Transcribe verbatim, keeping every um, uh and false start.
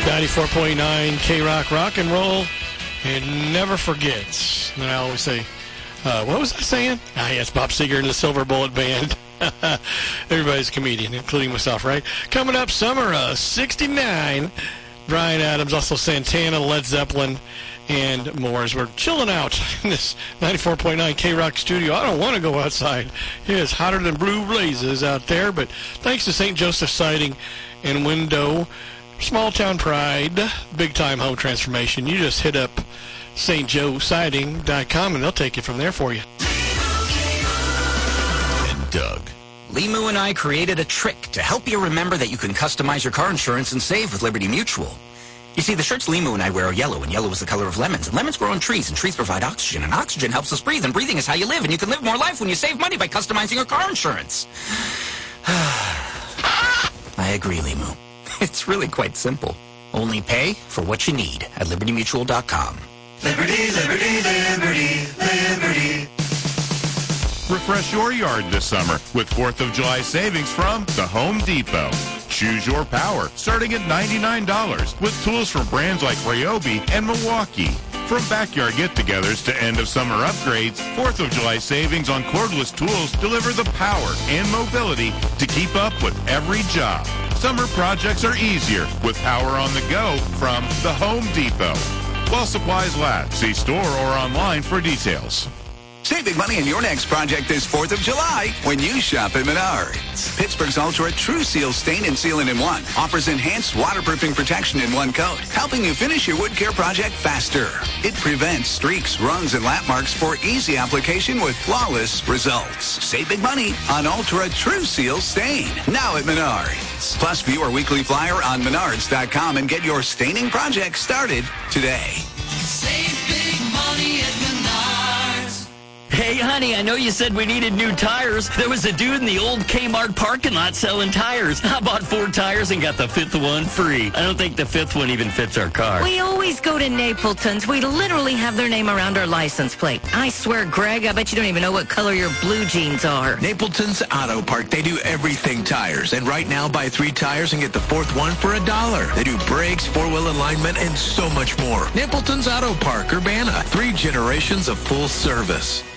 ninety-four point nine K-Rock, rock and roll, and never forgets. And I always say, uh, what was I saying? Ah, yes, Bob Seger and the Silver Bullet Band. Everybody's a comedian, including myself, right? Coming up, summer of sixty-nine. Bryan Adams, also Santana, Led Zeppelin, and more as we're chilling out in this ninety-four point nine K-Rock studio. I don't want to go outside. It is hotter than blue blazes out there, but thanks to Saint Joseph Siding and Window, Small Town Pride, Big Time Home Transformation. You just hit up S T Joe Siding dot com and they'll take it from there for you. And Doug. Limu and I created a trick to help you remember that you can customize your car insurance and save with Liberty Mutual. You see, the shirts Limu and I wear are yellow, and yellow is the color of lemons. And lemons grow on trees, and trees provide oxygen, and oxygen helps us breathe, and breathing is how you live, and you can live more life when you save money by customizing your car insurance. I agree, Limu. It's really quite simple. Only pay for what you need at Liberty Mutual dot com. Liberty, Liberty, Liberty, Liberty. Refresh your yard this summer with fourth of July savings from the Home Depot. Choose your power, starting at ninety-nine dollars, with tools from brands like Ryobi and Milwaukee. From backyard get-togethers to end-of-summer upgrades, fourth of July savings on cordless tools deliver the power and mobility to keep up with every job. Summer projects are easier with power on the go from the Home Depot. While supplies last, see store or online for details. Save big money on your next project this fourth of July when you shop at Menards. Pittsburgh's Ultra True Seal Stain and Sealant in One offers enhanced waterproofing protection in one coat, helping you finish your wood care project faster. It prevents streaks, runs, and lap marks for easy application with flawless results. Save big money on Ultra True Seal Stain, now at Menards. Plus, view our weekly flyer on Menards dot com and get your staining project started today. Save big money at Menards. Hey, honey, I know you said we needed new tires. There was a dude in the old Kmart parking lot selling tires. I bought four tires and got the fifth one free. I don't think the fifth one even fits our car. We always go to Napleton's. We literally have their name around our license plate. I swear, Greg, I bet you don't even know what color your blue jeans are. Napleton's Auto Park. They do everything tires. And right now, buy three tires and get the fourth one for a dollar. They do brakes, four-wheel alignment, and so much more. Napleton's Auto Park, Urbana. Three generations of full service.